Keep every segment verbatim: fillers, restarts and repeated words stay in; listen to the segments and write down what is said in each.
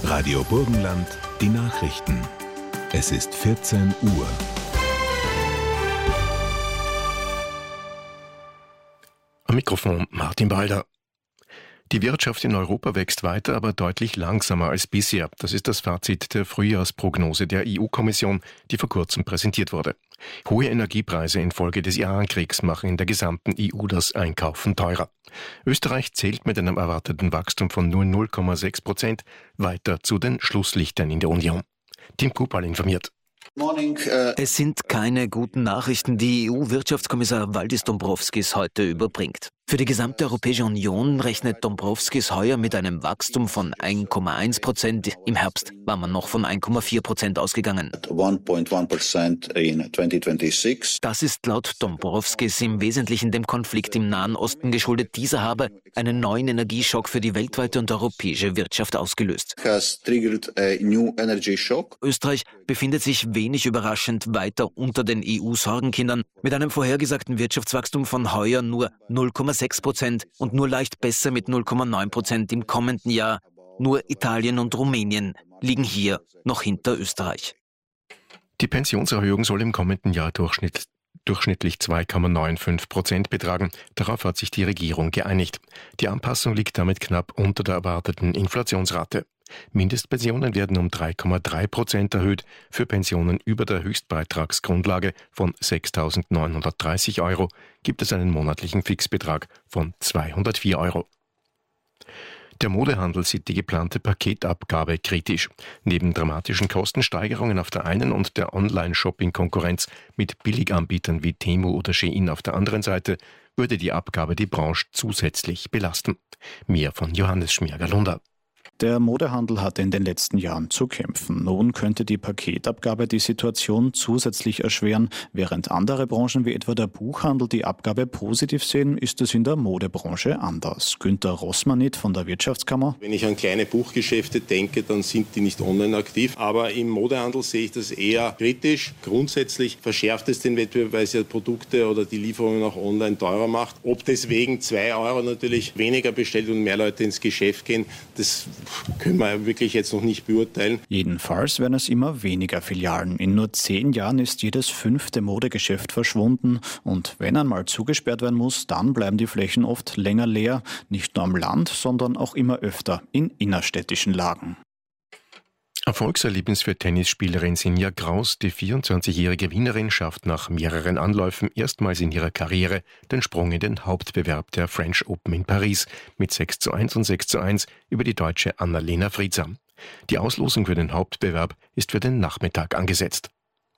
Radio Burgenland, die Nachrichten. Es ist vierzehn Uhr. Am Mikrofon Martin Balder. Die Wirtschaft in Europa wächst weiter, aber deutlich langsamer als bisher. Das ist das Fazit der Frühjahrsprognose der E U-Kommission, die vor kurzem präsentiert wurde. Hohe Energiepreise infolge des Iran-Kriegs machen in der gesamten E U das Einkaufen teurer. Österreich zählt mit einem erwarteten Wachstum von nur null Komma sechs Prozent weiter zu den Schlusslichtern in der Union. Tim Kupal informiert. Es sind keine guten Nachrichten, die E U-Wirtschaftskommissar Valdis Dombrovskis heute überbringt. Für die gesamte Europäische Union rechnet Dombrovskis heuer mit einem Wachstum von eins Komma eins Prozent. Im Herbst war man noch von eins Komma vier Prozent ausgegangen. Das ist laut Dombrovskis im Wesentlichen dem Konflikt im Nahen Osten geschuldet. Dieser habe einen neuen Energieschock für die weltweite und europäische Wirtschaft ausgelöst. Österreich befindet sich wenig überraschend weiter unter den E U-Sorgenkindern mit einem vorhergesagten Wirtschaftswachstum von heuer nur null Komma sechs Prozent und nur leicht besser mit null Komma neun Prozent im kommenden Jahr. Nur Italien und Rumänien liegen hier noch hinter Österreich. Die Pensionserhöhung soll im kommenden Jahr durchschnitt, durchschnittlich zwei Komma fünfundneunzig Prozent betragen. Darauf hat sich die Regierung geeinigt. Die Anpassung liegt damit knapp unter der erwarteten Inflationsrate. Mindestpensionen werden um drei Komma drei Prozent erhöht. Für Pensionen über der Höchstbeitragsgrundlage von sechstausendneunhundertdreißig Euro gibt es einen monatlichen Fixbetrag von zweihundertvier Euro. Der Modehandel sieht die geplante Paketabgabe kritisch. Neben dramatischen Kostensteigerungen auf der einen und der Online-Shopping-Konkurrenz mit Billiganbietern wie Temu oder Shein auf der anderen Seite würde die Abgabe die Branche zusätzlich belasten. Mehr von Johannes Schmierger-Lunder. Der Modehandel hatte in den letzten Jahren zu kämpfen. Nun könnte die Paketabgabe die Situation zusätzlich erschweren. Während andere Branchen wie etwa der Buchhandel die Abgabe positiv sehen, ist es in der Modebranche anders. Günter Rossmanit von der Wirtschaftskammer. Wenn ich an kleine Buchgeschäfte denke, dann sind die nicht online aktiv. Aber im Modehandel sehe ich das eher kritisch. Grundsätzlich verschärft es den Wettbewerb, weil es ja Produkte oder die Lieferungen auch online teurer macht. Ob deswegen zwei Euro natürlich weniger bestellt und mehr Leute ins Geschäft gehen, das können wir wirklich jetzt noch nicht beurteilen. Jedenfalls werden es immer weniger Filialen. In nur zehn Jahren ist jedes fünfte Modegeschäft verschwunden. Und wenn einmal zugesperrt werden muss, dann bleiben die Flächen oft länger leer. Nicht nur am Land, sondern auch immer öfter in innerstädtischen Lagen. Erfolgserlebnis für Tennisspielerin Sinja Kraus. Die vierundzwanzigjährige Wienerin schafft nach mehreren Anläufen erstmals in ihrer Karriere den Sprung in den Hauptbewerb der French Open in Paris mit sechs zu eins und sechs zu eins über die deutsche Anna-Lena Friedsam. Die Auslosung für den Hauptbewerb ist für den Nachmittag angesetzt.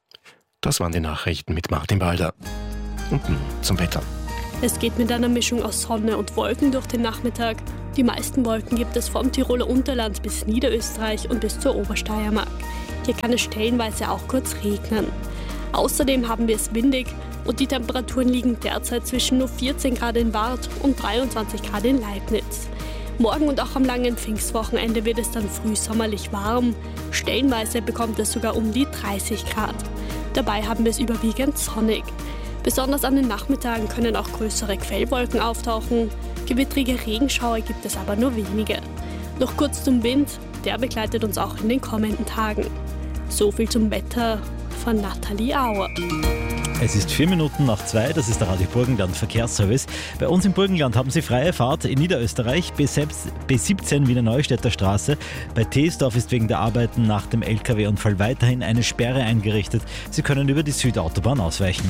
Das waren die Nachrichten mit Martin Balder. Und nun zum Wetter. Es geht mit einer Mischung aus Sonne und Wolken durch den Nachmittag. Die meisten Wolken gibt es vom Tiroler Unterland bis Niederösterreich und bis zur Obersteiermark. Hier kann es stellenweise auch kurz regnen. Außerdem haben wir es windig und die Temperaturen liegen derzeit zwischen nur vierzehn Grad in Waadt und dreiundzwanzig Grad in Leibniz. Morgen und auch am langen Pfingstwochenende wird es dann frühsommerlich warm. Stellenweise bekommt es sogar um die dreißig Grad. Dabei haben wir es überwiegend sonnig. Besonders an den Nachmittagen können auch größere Quellwolken auftauchen. Gewittrige Regenschauer gibt es aber nur wenige. Noch kurz zum Wind, der begleitet uns auch in den kommenden Tagen. So viel zum Wetter von Nathalie Auer. Es ist vier Minuten nach zwei, das ist der Radio Burgenland Verkehrsservice. Bei uns im Burgenland haben Sie freie Fahrt in Niederösterreich, B siebzehn Wiener Neustädter Straße. Bei Teesdorf ist wegen der Arbeiten nach dem L K W-Unfall weiterhin eine Sperre eingerichtet. Sie können über die Südautobahn ausweichen.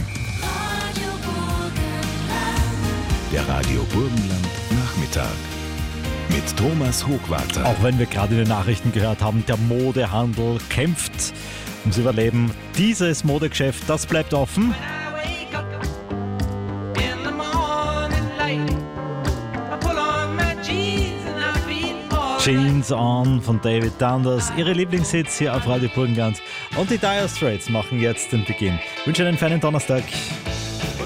Der Radio Burgenland Nachmittag mit Thomas Hochwarter. Auch wenn wir gerade in den Nachrichten gehört haben, der Modehandel kämpft ums Überleben. Dieses Modegeschäft, das bleibt offen. Jeans On von David Dundas, ihre Lieblingshits hier auf Radio Burgenland. Und die Dire Straits machen jetzt den Beginn. Ich wünsche einen feinen Donnerstag.